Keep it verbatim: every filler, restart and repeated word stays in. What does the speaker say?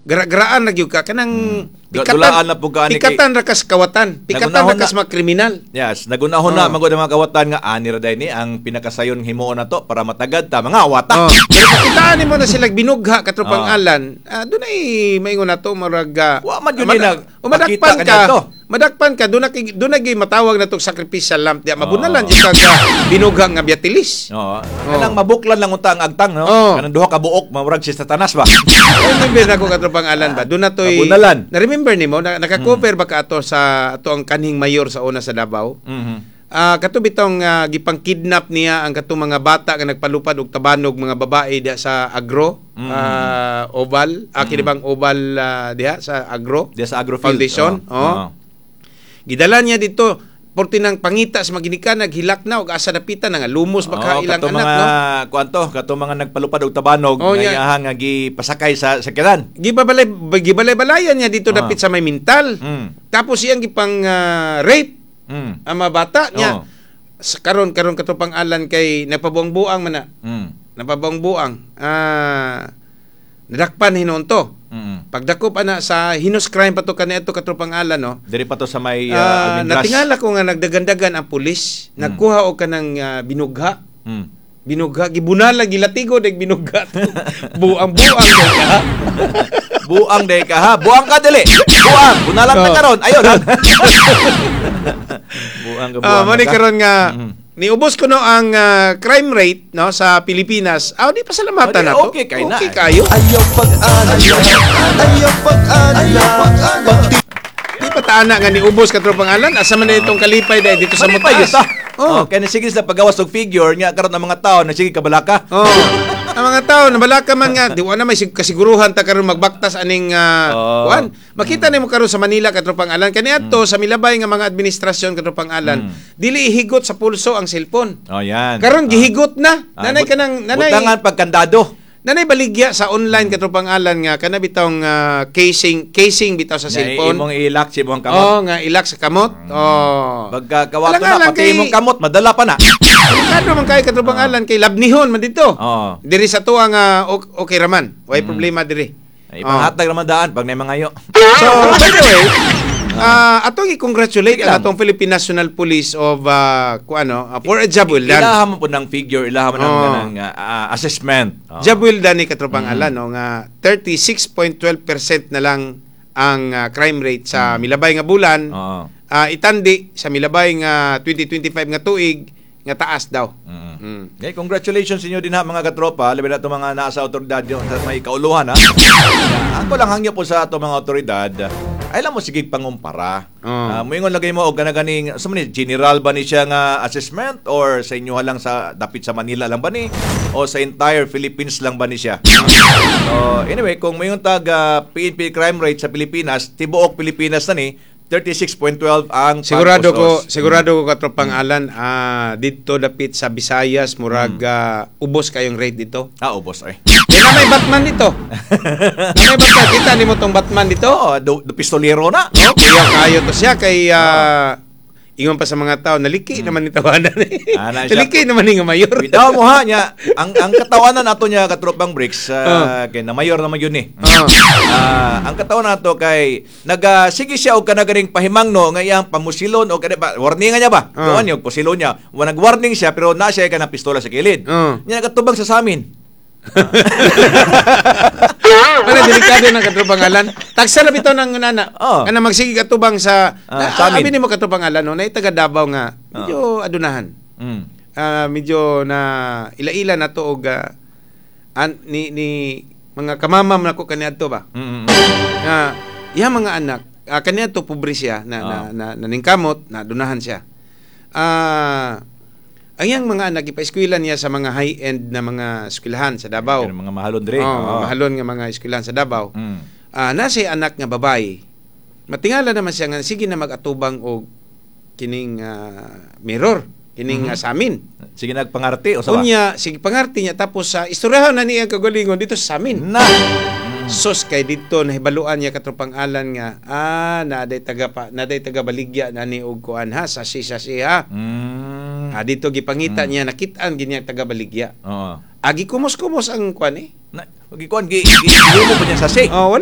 gara-garaan na gyud ka kanang Hmm. pikatan, Dulaan na po ka ni kay- pikatan ra kas kawatan, pikatan Nagunahon ra kas na- mga kriminal. Yes, nagunahon na Oh. magod ang mga kawatan nga ani ra day ni ang pinakasayon himuon na to para matagad ta mga awata. Oh, pero pakitaan nimo na sila binugha katropang Oh. alan. Ah, dunay maingon na to murag ah, Wa man yun mad- ni nag- umadakpan makita ka. kanya to. Madakpan ka dunay kay dunay gyud matawag na tong sacrificial lamp. Di mabunalan Oh. jud kag ah, binugha nga biatilis. Oo. Kanang mabuklan lang unta ang agtang, no? Oh. Kanang duha ka buok, mamurag si Satanas ba? Remember na ko katropang alan ba? Doon na to'y... Abunalan. Na-remember ni mo? Na, naka-cover ba ka ato sa ato ang kanhing mayor sa una sa Davao? Mhm. Ah, kato bitong uh, gipang-kidnap niya ang katong mga bata nga nagpalupad og tabanog mga babae diha sa Agro, Mm. ah, Oval, ah, kinibang Oval ah, diha sa Agro Diya sa Agrofield. Foundation. Oo. Oh. Oo. Gidala niya dito porti ng pangita sa maginika naghilak na og asa dapitan nga lumos baka Oo, ilang kato anak mga, no. kuanto, kato mga nagpalupad og tabanog Oh, nga nya. iyahang nga gipasakay sa sakyanan. Gibabalay gibalay-balayan niya dito Ah. dapit sa may mental. Mm. Tapos iyang gipang ah, rape Mm. ang mga bata niya. Oo. Sa karon karon katong alan kay napabuang-buang man na. Mm. Napabuang-buang. Ah nadakpan hinuon to. Mm. Pagdakop ana sa heinous crime pa to kaniadto katong alan no. Diri pa to sa may uh, Ah, Almendras. natingala ko nga nagdagandagan ang pulis, nagkuha og kanang ah, binugha. Mm. Binugha gibunala gilatigo deg binugha. Buang-buang kay ka. Buang day ka ha. Buang ka dili. Buang. Bunalan na Oh. karon. Ayun ha. Buang ka buang. Ah, mo ni ka. karon nga Mhm. niubos ko no ang ah, crime rate no sa Pilipinas. Ah, di pasalamatan Okay, na to. okay kay na. Okay kayo. Ayaw pag-alala, ayaw pag-alala, pag Di pa taana nga niubos ka tropang alan. Asa man na itong kalipay dahil dito sa Malipay Mutaas. yun ta. Oh. Oh, kaya sige sa paggawas og figure nga karon ang mga tao na sige kabalaka. Oh. Ang mga tao nabalaka man nga di na may sig- kasiguruhan ta karon magbaktas aning ah, Oh. kuan. Makita nimo karon sa Manila ka tropang alan kaniadto sa milabay nga mga administrasyon ka tropang alan. Dili ihigot sa pulso ang cellphone. Oh, yan. Karon gihigot na. Ah, Nanay but- kanang nanay Butangan pagkandado. nanay baligya sa online katropang alan nga kana bitong ah, casing casing bitaw sa Na cellphone. imong ilak si imong kamot. Oh, nga ilak sa kamot. Oh. Pagka kawato Alang-alang na pati kay- imong kamot madala pa na. Kano man kay katropang alan kay labnihon man dito. Oh. Diri sa tuwa nga ok- okay raman. Way problema diri. Ay panghatag naman daan pag may mga yo. So, by the way, ah atong i-congratulate Sige ang lang. atong Philippine National Police of uh, ano, ah, for a job well done. Ilaha mo po ng figure, ilaha mo ng, Oh. ng uh, assessment. Oh. Job well done ni katropang Mm. alan no nga thirty-six point one two percent na lang ang ah, crime rate sa milabay nga bulan. Oo. Ah, itandi sa milabay nga twenty twenty-five nga tuig nga taas daw. Mm. Mm. Okay, congratulations sa inyo din ha mga katropa. Labi na itong mga nasa otoridad yun, sa may kauluhan ha. Yeah, ako lang hangyo po sa itong mga otoridad. Ay lang mo sige pangumpara. Oh. Uh, moingon lagay mo og kanaganing sa man general ba ni siya nga assessment or sa inyo lang sa dapit sa Manila lang ba ni o sa entire Philippines lang ba ni siya? So anyway, kung moingon tag uh, P N P crime rate sa Pilipinas, tibuok Pilipinas na ni thirty-six point one two ang Sigurado ko, pag-usos. sigurado ko katropang alan ah dito dapit sa Visayas murag ah, ubos kayong rate dito. Ah, ubos ay. Eh, na may Batman dito. Na may Batman. Kita ni mo tong Batman dito. Oh, do, do pistolero na. No, kuya kayo to siya kay ah, ingon pa sa mga tao, naliki naman ni tawanan eh. Ah, na siya. naliki naman ni nga mayor. Bidaw mo ha nya ang ang katawanan nato nya katropang bricks uh, kay na mayor naman yun eh. Ah. Ah, ang katawan nato kay naga sige siya og kanagaring pahimangno nga iyang pamusilon o kada ba warning niya ba? Ah. Doon yung pusilon niya. Wa nag-warning siya pero na siya kanang pistola sa kilid. Ah. Nya nagatubag sa samin. Para delikado ng katubangalan. Tagsa na bitaw ng nana. Oh. Kana magsige katubang sa Ah, na, sa amin. abi nimo katubangalan no, na taga Davao nga medyo adunahan. Mm. Ah, medyo na ila-ila na to og ah, an, ni, ni mga kamamam nako kaniadto ba. Mm. Nga iya mga anak uh, kaniadto pobre siya na, na, Ah. na naningkamot na adunahan siya. Ah ang iyang mga anak ipa-eskwela niya sa mga high-end na mga eskwelahan sa Davao. Mga mahalon dre. Oh, mahalon nga mga eskwelahan sa Davao. Mm. Ah, nasa anak nga babae. Matingala naman siya nga sige na mag-atubang og kining ah, mirror, kining Mhm. ah, samin. Sige nagpangarte o sa ba? Unya sige pangarti niya tapos sa istoryahan na niya kagalingon dito sa samin. Na. Sos kay dito nahibaluan niya katropang alan nga ah naday taga pa naday taga baligya nani og kuan ha sa si sa si ha. Mm. Ah, dito gipangita niya nakit-an ginya taga baligya. Oo. Agi kumos-kumos ang kuan eh. Na, gi kuan gi gi gi mo pa niya sa si. Oh,